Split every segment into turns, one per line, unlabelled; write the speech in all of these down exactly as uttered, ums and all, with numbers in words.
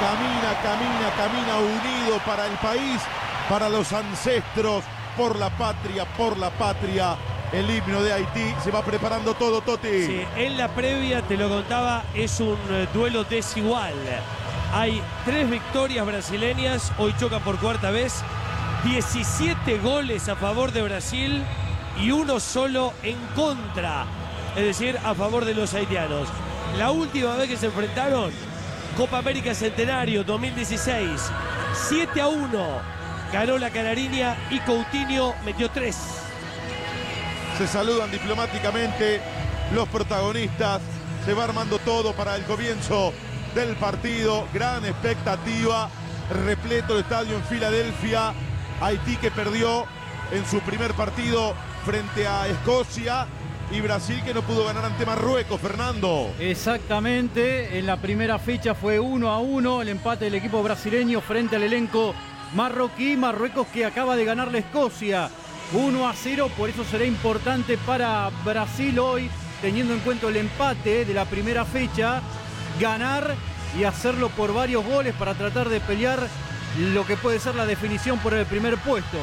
camina, camina, camina unido para el país, para los ancestros, por la patria, por la patria. El himno de Haití, se va preparando todo, Toti.
Sí, en la previa, te lo contaba, es un duelo desigual. Hay tres victorias brasileñas, hoy chocan por cuarta vez. diecisiete goles a favor de Brasil y uno solo en contra, es decir, a favor de los haitianos. La última vez que se enfrentaron, Copa América Centenario dos mil dieciséis, siete a uno, ganó la Canariña y Coutinho metió tres.
Se saludan diplomáticamente los protagonistas, se va armando todo para el comienzo del partido, gran expectativa, repleto el estadio en Filadelfia. Haití que perdió en su primer partido frente a Escocia y Brasil que no pudo ganar ante Marruecos, Fernando.
Exactamente, en la primera fecha fue uno a uno el empate del equipo brasileño frente al elenco marroquí. Marruecos que acaba de ganar la Escocia uno a cero, por eso será importante para Brasil hoy, teniendo en cuenta el empate de la primera fecha, ganar y hacerlo por varios goles para tratar de pelear lo que puede ser la definición por el primer puesto.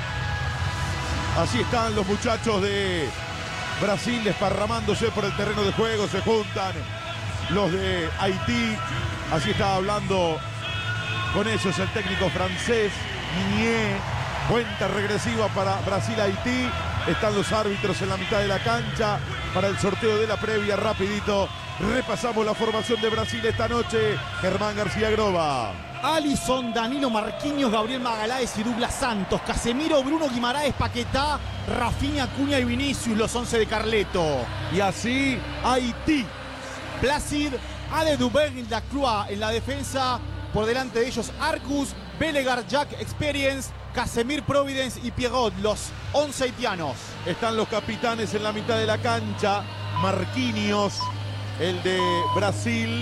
Así están los muchachos de Brasil desparramándose por el terreno de juego, se juntan los de Haití, así estaba hablando con ellos el técnico francés, Migné. Cuenta regresiva para Brasil-Haití, están los árbitros en la mitad de la cancha para el sorteo de la previa, rapidito. Repasamos la formación de Brasil esta noche. Germán García Groba.
Alisson, Danilo, Marquinhos, Gabriel Magaláes y Douglas Santos. Casemiro, Bruno Guimaraes, Paquetá, Rafinha, Acuña y Vinicius, los once de Carleto.
Y así Haití.
Placid, Ale Dubén y Lacroix en la defensa. Por delante de ellos Arcus, Belegar, Jack Experience, Casemir, Providence y Pierrot, los once haitianos.
Están los capitanes en la mitad de la cancha. Marquinhos, el de Brasil.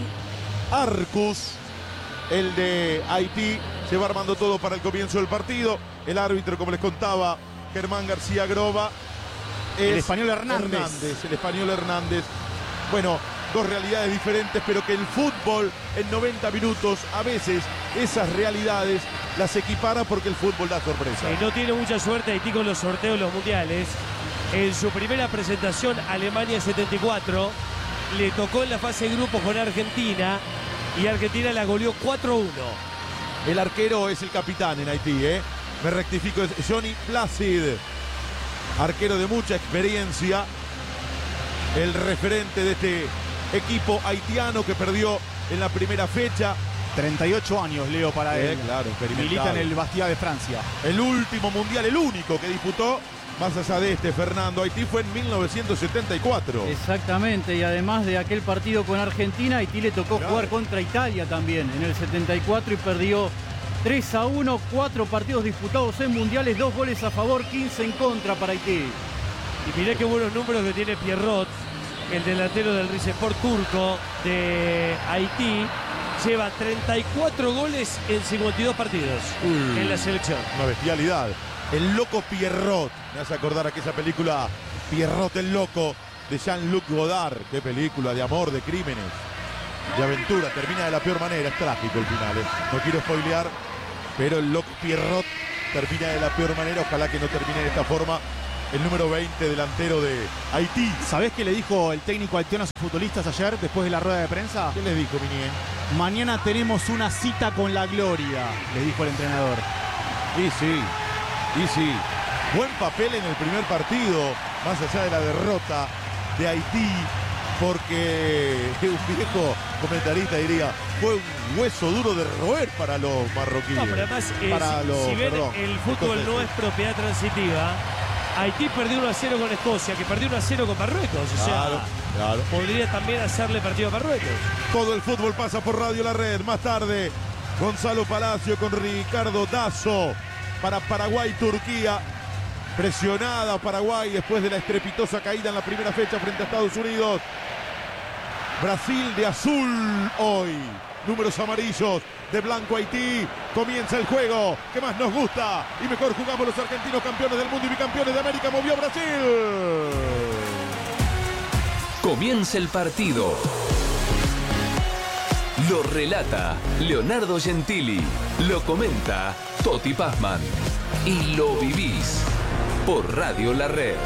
Arcus, el de Haití. Se va armando todo para el comienzo del partido. El árbitro, como les contaba, Germán García Groba. Es
el español Hernández.
Hernández. El español Hernández. Bueno, dos realidades diferentes, pero que el fútbol en noventa minutos, a veces esas realidades las equipara porque el fútbol da sorpresa.
Eh, no tiene mucha suerte Haití con los sorteos de los mundiales. En su primera presentación, Alemania setenta y cuatro, le tocó en la fase de grupos con Argentina y Argentina la goleó cuatro a uno.
El arquero es el capitán en Haití, ¿eh? Me rectifico, es Johnny Placid, arquero de mucha experiencia, el referente de este equipo haitiano que perdió en la primera fecha.
treinta y ocho años, Leo, para
eh,
él.
Claro,
milita en el Bastia de Francia.
El último mundial, el único que disputó, más allá de este, Fernando, Haití fue en mil novecientos setenta y cuatro.
Exactamente, y además de aquel partido con Argentina, Haití le tocó claro. jugar contra Italia también en el setenta y cuatro y perdió tres a uno, cuatro partidos disputados en mundiales, dos goles a favor, quince en contra para Haití.
Y mirá qué buenos números que tiene Pierrot, el delantero del Rizespor turco de Haití. Lleva treinta y cuatro goles en cincuenta y dos partidos Uy, en la selección.
Una bestialidad. El loco Pierrot. Me hace acordar aquella película Pierrot el loco de Jean-Luc Godard. Qué película de amor, de crímenes, de aventura. Termina de la peor manera. Es trágico el final, ¿eh? No quiero spoilear, pero el loco Pierrot termina de la peor manera. Ojalá que no termine de esta forma. El número veinte, delantero de Haití.
¿Sabés qué le dijo el técnico haitiano a sus futbolistas ayer después de la rueda de prensa?
¿Qué les dijo, Minier?
Mañana tenemos una cita con la gloria, le dijo el entrenador.
Y sí, y sí. Buen papel en el primer partido, más allá de la derrota de Haití, porque un viejo comentarista diría, fue un hueso duro de roer para los marroquíes.
No, pero además, eh,
para
si,
los,
si bien
perdón,
el fútbol no es propiedad transitiva, Haití perdió uno a cero con Escocia, que perdió uno a cero con Marruecos. O sea,
claro, claro.
podría también hacerle partido a Marruecos.
Todo el fútbol pasa por Radio La Red. Más tarde, Gonzalo Palacio con Ricardo Dazo para Paraguay-Turquía. Presionada Paraguay después de la estrepitosa caída en la primera fecha frente a Estados Unidos. Brasil de azul hoy. Números amarillos de blanco Haití. Comienza el juego que más nos gusta y mejor jugamos los argentinos, campeones del mundo y bicampeones de América. Movió Brasil.
Comienza el partido. Lo relata Leonardo Gentili. Lo comenta Toti Pazman. Y lo vivís por Radio La Red.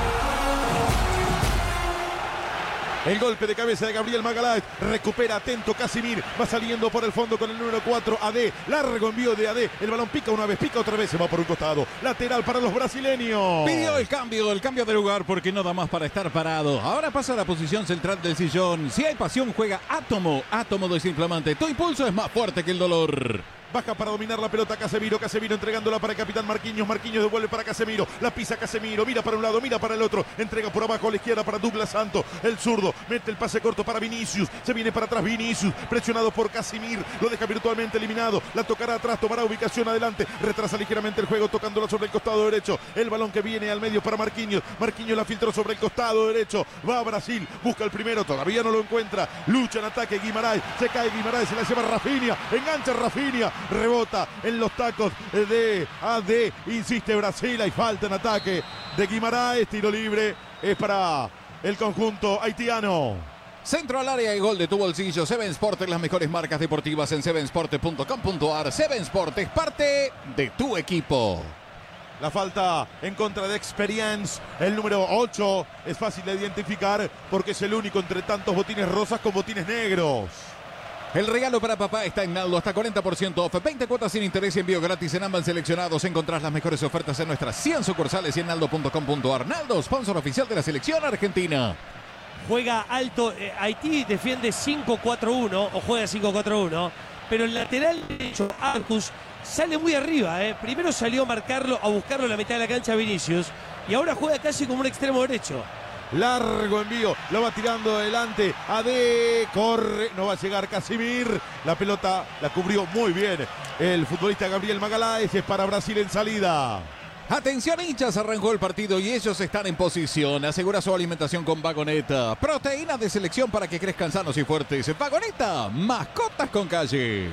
El golpe de cabeza de Gabriel Magaláes. Recupera atento Casimir. Va saliendo por el fondo con el número cuatro. A D. Largo envío de A D. El balón pica una vez, pica otra vez. Se va por un costado. Lateral para los brasileños.
Pidió el cambio, el cambio de lugar porque no da más para estar parado. Ahora pasa a la posición central del sillón. Si hay pasión, juega Átomo. Átomo desinflamante. Tu impulso es más fuerte que el dolor.
Baja para dominar la pelota Casemiro. Casemiro entregándola para el capitán Marquinhos. Marquinhos devuelve para Casemiro. La pisa Casemiro. Mira para un lado, mira para el otro. Entrega por abajo a la izquierda para Douglas Santos. El zurdo. Mete el pase corto para Vinicius. Se viene para atrás Vinicius. Presionado por Casimir. Lo deja virtualmente eliminado. La tocará atrás. Tomará ubicación adelante. Retrasa ligeramente el juego tocándola sobre el costado derecho. El balón que viene al medio para Marquinhos. Marquinhos la filtró sobre el costado derecho. Va a Brasil. Busca el primero. Todavía no lo encuentra. Lucha en ataque Guimarães. Se cae Guimarães. Se la lleva Rafinha. Engancha Rafinha. Rebota en los tacos de A D. Insiste Brasil. Hay falta en ataque de Guimarães. Tiro libre es para el conjunto haitiano.
Centro al área y gol de tu bolsillo. Seven Sport, las mejores marcas deportivas en seven sport punto com punto a r. Seven Sport es parte de tu equipo.
La falta en contra de Experience, el número ocho. Es fácil de identificar porque es el único entre tantos botines rosas con botines negros.
El regalo para papá está en Naldo, hasta cuarenta por ciento off, veinte cuotas sin interés y envío gratis en ambas seleccionados. Encontrás las mejores ofertas en nuestras cien sucursales y en naldo punto com punto a r. Naldo, sponsor oficial de la selección argentina.
Juega alto, eh, Haití defiende cinco cuatro uno o juega cinco cuatro uno, pero el lateral derecho, Arcus, sale muy arriba. Eh. Primero salió a marcarlo, a buscarlo en la mitad de la cancha Vinicius y ahora juega casi como un extremo derecho.
Largo envío, lo va tirando adelante. A D, corre, no va a llegar Casimir. La pelota la cubrió muy bien el futbolista Gabriel Magaláes. Es para Brasil en salida.
Atención hinchas, arrancó el partido y ellos están en posición. Asegura su alimentación con Vagoneta. Proteínas de selección para que crezcan sanos y fuertes. Vagoneta, mascotas con calle.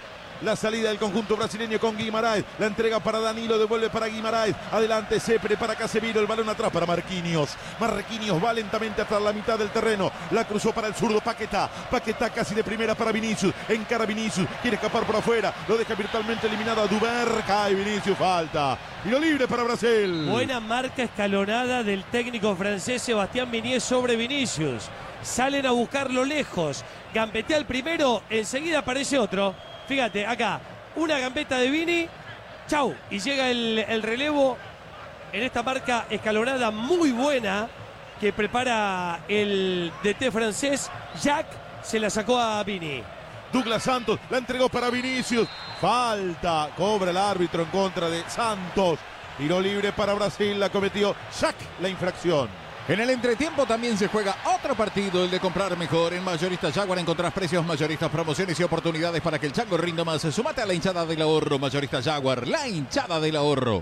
La salida del conjunto brasileño con Guimarães. La entrega para Danilo, devuelve para Guimarães. Adelante se prepara Casemiro, el balón atrás para Marquinhos. Marquinhos va lentamente hasta la mitad del terreno. La cruzó para el zurdo Paquetá. Paquetá casi de primera para Vinicius. Encara Vinicius, quiere escapar por afuera. Lo deja virtualmente eliminado a Duber. Cae Vinicius, falta. Tiro libre para Brasil.
Buena marca escalonada del técnico francés Sebastián Minier sobre Vinicius. Salen a buscarlo lejos. Gambetea el primero, enseguida aparece otro. Fíjate, acá, una gambeta de Vini, chau, y llega el, el relevo en esta marca escalonada muy buena que prepara el D T francés. Jack se la sacó a Vini.
Douglas Santos la entregó para Vinicius. Falta, cobra el árbitro en contra de Santos. Tiro libre para Brasil, la cometió Jack la infracción.
En el entretiempo también se juega otro partido, el de comprar mejor. En Mayorista Jaguar encontrás precios, mayoristas, promociones y oportunidades para que el chango rinda más. Sumate a la hinchada del ahorro. Mayorista Jaguar, la hinchada del ahorro.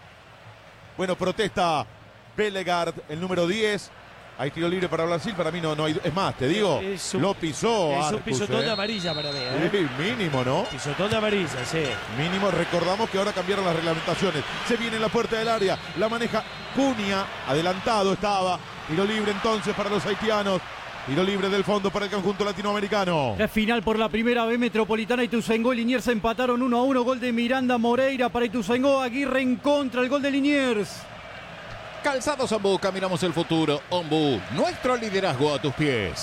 Bueno, protesta Bellegard, el número diez. Hay tiro libre para Brasil, para mí no, no hay. Es más, te digo,
es un,
lo pisó.
Es un
Arcus,
pisotón
eh.
de amarilla para mí. ¿eh?
Sí, mínimo, ¿no?
Pisotón de amarilla, sí.
Mínimo, recordamos que ahora cambiaron las reglamentaciones. Se viene en la puerta del área, la maneja Cunha, adelantado estaba. Tiro libre entonces para los haitianos. Tiro libre del fondo para el conjunto latinoamericano.
La final por la primera vez, Metropolitana y Ituzaingó y Liniers empataron uno a uno. Gol de Miranda Moreira para Ituzaingó. Aguirre en contra, el gol de Liniers.
Calzados Ombú, caminamos el futuro. Ombú, nuestro liderazgo a tus pies.